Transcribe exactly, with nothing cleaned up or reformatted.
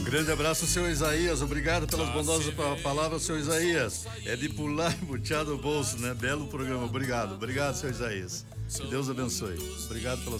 Grande abraço, seu Isaías. Obrigado pelas bondosas palavras, seu Isaías. É de pular e botear no bolso, né? Belo programa. Obrigado. Obrigado, seu Isaías. Que Deus abençoe. Obrigado pela